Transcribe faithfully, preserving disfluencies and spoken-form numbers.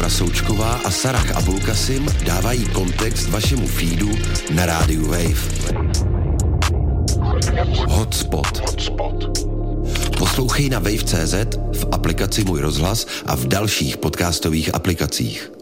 Anna Součková a Sarah Abulkasim dávají kontext vašemu feedu na rádiu Wave. Hotspot. Poslouchej na wave tečka cé zet, v aplikaci Můj rozhlas a v dalších podcastových aplikacích.